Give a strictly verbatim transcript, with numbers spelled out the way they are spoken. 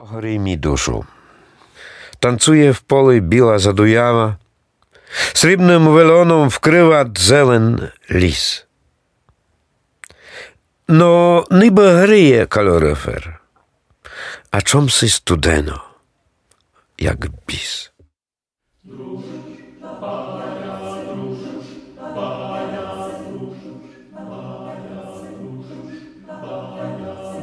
Грій мій душу. Танцює в полі біла задуява, срібним велоном вкрива зелен ліс. Но ніби гріє калорифер, а чомусь студено, як біс.